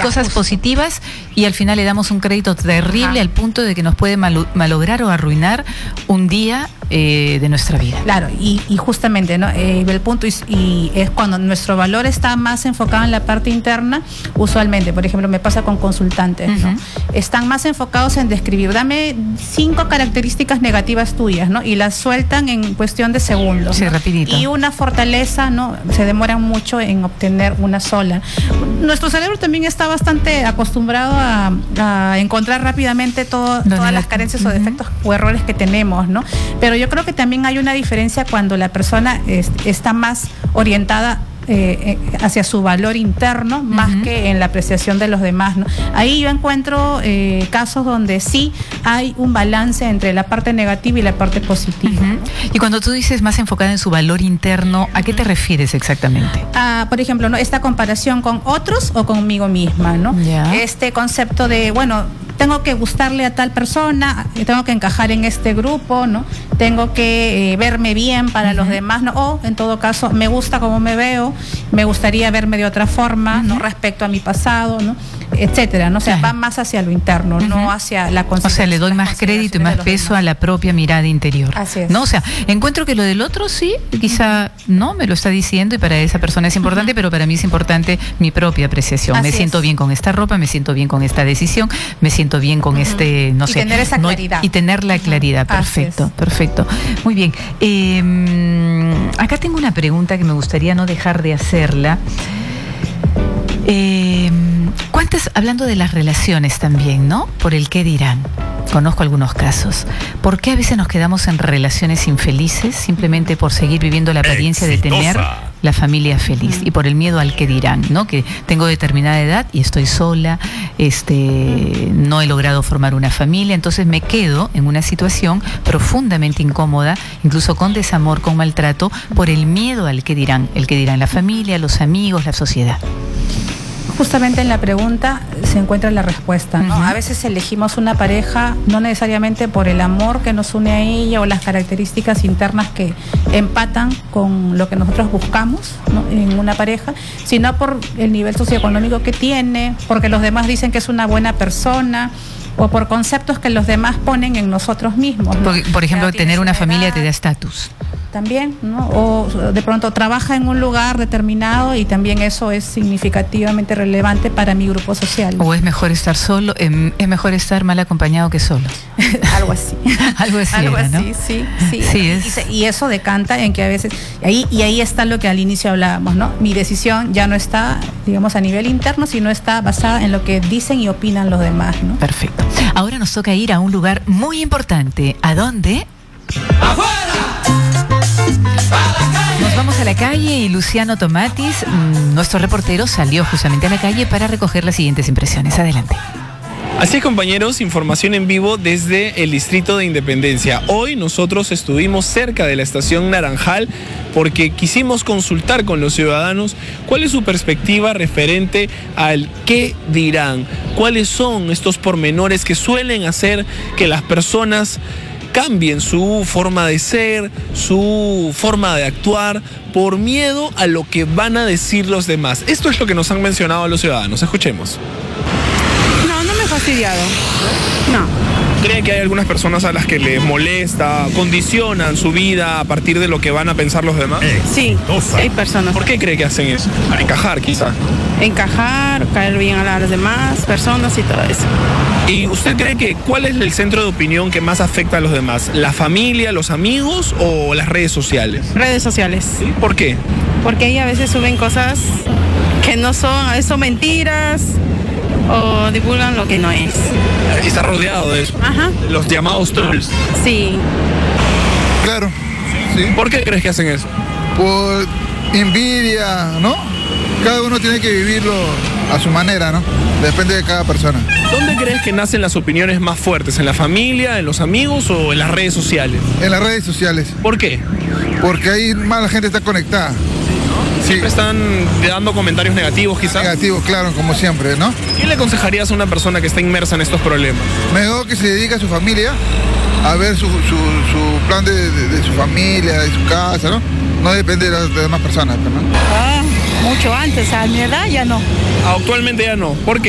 cosas positivas y al final le damos un crédito terrible al punto de que nos puede malograr o arruinar un día de nuestra vida. Claro, y justamente, ¿no? El punto y es cuando nuestro valor está más enfocado en la parte interna, usualmente, por ejemplo, me pasa con consultantes, ¿no? Están más enfocados en describir, dame 5 características negativas tuyas, ¿no? Y las sueltan en cuestión de segundos. Sí, ¿no? rapidito. Y una fortaleza, ¿no? Se demoran mucho en obtener una sola. Nuestro cerebro también está bastante acostumbrado a encontrar rápidamente todas las carencias o defectos o errores que tenemos, ¿no? Pero yo creo que también hay una diferencia cuando la persona está más orientada hacia su valor interno más que en la apreciación de los demás, ¿no? Ahí yo encuentro casos donde sí hay un balance entre la parte negativa y la parte positiva. ¿No? Y cuando tú dices más enfocada en su valor interno, ¿a qué te refieres exactamente? Por ejemplo, ¿no? Esta comparación con otros o conmigo misma, ¿no? Ya. Este concepto de, bueno, tengo que gustarle a tal persona, tengo que encajar en este grupo, ¿no? Tengo que verme bien para los demás, ¿no? O, en todo caso, me gusta cómo me veo, me gustaría verme de otra forma, ¿no? Respecto a mi pasado, ¿no? Etcétera, ¿no? O sea, va más hacia lo interno, no hacia la consideración. O sea, le doy más crédito y más peso a la propia mirada interior. Así es. ¿No? O sea, encuentro que lo del otro sí, quizá no me lo está diciendo y para esa persona es importante, pero para mí es importante mi propia apreciación. Así me siento bien con esta ropa, me siento bien con esta decisión, me siento bien con no sé. Y tener esa claridad. Y tener la claridad, perfecto, perfecto. Muy bien. Acá tengo una pregunta que me gustaría no dejar de hacerla. Hablando de las relaciones también, ¿no? Por el qué dirán. Conozco algunos casos. ¿Por qué a veces nos quedamos en relaciones infelices simplemente por seguir viviendo la apariencia de tener la familia feliz y por el miedo al que dirán, ¿no? Que tengo determinada edad y estoy sola, no he logrado formar una familia, entonces me quedo en una situación profundamente incómoda, incluso con desamor, con maltrato, por el miedo al que dirán la familia, los amigos, la sociedad. Justamente en la pregunta se encuentra la respuesta, ¿no? A veces elegimos una pareja no necesariamente por el amor que nos une a ella o las características internas que empatan con lo que nosotros buscamos, ¿no? En una pareja, sino por el nivel socioeconómico que tiene, porque los demás dicen que es una buena persona, o por conceptos que los demás ponen en nosotros mismos, ¿no? Por ejemplo, tener una familia te da estatus. También, ¿no? O de pronto trabaja en un lugar determinado y también eso es significativamente relevante para mi grupo social. O es mejor estar solo, es mejor estar mal acompañado que solo. Algo así. Algo así, Algo era, así, ¿no? sí. Sí, y eso decanta en que a veces, ahí está lo que al inicio hablábamos, ¿no? Mi decisión ya no está, digamos, a nivel interno, sino está basada en lo que dicen y opinan los demás, ¿no? Perfecto. Ahora nos toca ir a un lugar muy importante. ¿A dónde? ¡Afuera! Nos vamos a la calle y Luciano Tomatis, nuestro reportero, salió justamente a la calle para recoger las siguientes impresiones. Adelante. Así es, compañeros, información en vivo desde el Distrito de Independencia. Hoy nosotros estuvimos cerca de la estación Naranjal porque quisimos consultar con los ciudadanos cuál es su perspectiva referente al qué dirán, cuáles son estos pormenores que suelen hacer que las personas cambien su forma de ser, su forma de actuar, por miedo a lo que van a decir los demás. Esto es lo que nos han mencionado los ciudadanos. Escuchemos. No me he fastidiado. No. ¿Cree que hay algunas personas a las que les molesta, condicionan su vida a partir de lo que van a pensar los demás? Sí, hay personas. ¿Por qué cree que hacen eso? Para encajar, quizás. Encajar, caer bien a las demás personas y todo eso. ¿Y usted cree que cuál es el centro de opinión que más afecta a los demás? ¿La familia, los amigos o las redes sociales? Redes sociales. ¿Sí? ¿Por qué? Porque ahí a veces suben cosas que no son, a veces son mentiras o divulgan lo que no es. Y está rodeado de eso. Ajá. Los llamados trolls. Sí. Claro. Sí. ¿Por qué crees que hacen eso? Por envidia, ¿no? Cada uno tiene que vivirlo a su manera, ¿no? Depende de cada persona. ¿Dónde crees que nacen las opiniones más fuertes? ¿En la familia, en los amigos o en las redes sociales? En las redes sociales. ¿Por qué? Porque ahí más la gente está conectada. Siempre están dando comentarios negativos, quizás. Negativos, claro, como siempre, ¿no? ¿Qué le aconsejarías a una persona que está inmersa en estos problemas? Mejor que se dedique a su familia, a ver su plan de su familia, de su casa, ¿no? No depende de las demás personas, ¿no? Mucho antes, a mi edad ya no. Actualmente ya no. ¿Por qué?